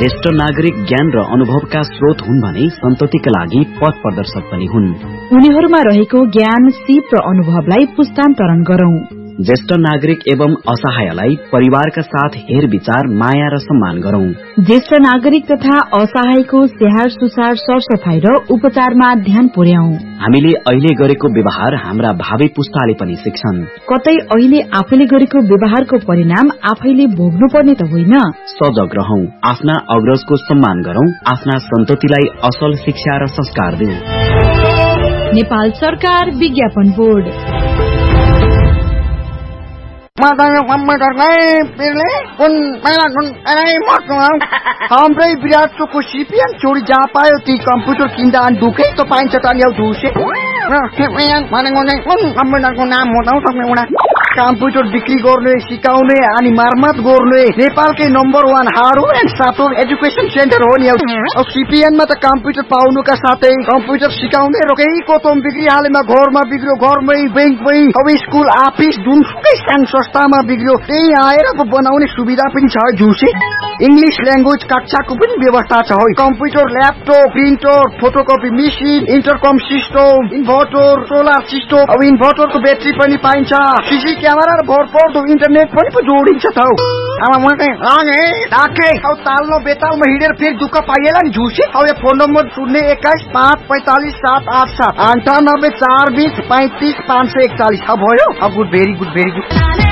ज्येष्ठ नागरिक ज्ञान र अनुभवका स्रोत हुन् भने सन्ततिका लागि पथ प्रदर्शक पनि हुन्। उनीहरूमा रहेको ज्ञान, सिप र अनुभवलाई पुस्तान्तरण गरौं। ज्येष्ठ नागरिक एवं असहायलाई परिवारका साथ हेर विचार, माया र सम्मान गरौं। ज्येष्ठ नागरिक तथा असहायको स्याहार सुसार, सरसफाई र उपचारमा ध्यान पुर्याऊ। हामीले अहिले गरेको व्यवहार हाम्रा भावी पुस्ताले पनि सिक्छन्। कतै अहिले आफैले गरेको व्यवहारको परिणाम आफैले भोग्नु पर्ने त होइन। सजग रहौं, आफ्ना अग्रजको सम्मान गरौं, आफ्ना सन्ततिलाई असल शिक्षा र संस्कार दिऊ। नेपाल सरकार विज्ञापन बोर्ड। हाम्रै विराट चोकको सिपिएन छोडी जहाँ पायो ती कम्प्युटर किन्दा अनि ढुकै त पाइन्छ त नि झुसे नाम कम्प्युटर बिक्री गर्ने, सिकाउने अनि मर्मत गर्ने नेपालकै number 1 hardware and software education centre हो नि। अब सिपिएनमा त कम्प्युटर पाउनुका साथै कम्प्युटर सिकाउने र केही कोतम बिक्री हालेमा घरमा बिग्रियो, घरमै बैंकमै, अब स्कुल अफिस जुनसुकै सानो संस्थामा बिग्रियो त्यही आएर बनाउने सुविधा पनि छ झुसे। इंग्लिश ल्याङ्ग्वेज कक्षाको पनि व्यवस्था छ हो। Computer, laptop, printer, photocopy machine, इन्टरकम system, inverter, solar system, अब इन्भर्टरको ब्याट्री पनि पाइन्छ, सीसी क्यामेरा र भरपर्दो इन्टरनेट पनि जोडिन्छ त हो। तालमा बेतालमा हिँडेर फेरि दुःख पाइएला नि झुसे। अब यो फोन नम्बर 021-545-787 98 420 35 541 भयो। अब good, very good, very good.